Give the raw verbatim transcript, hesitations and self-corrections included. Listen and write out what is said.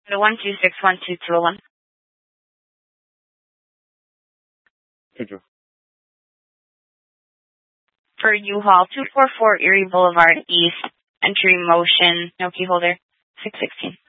The one two six one two two one. Thank you. For U-Haul, two four four Erie Boulevard East, entry motion, no key holder, six sixteen.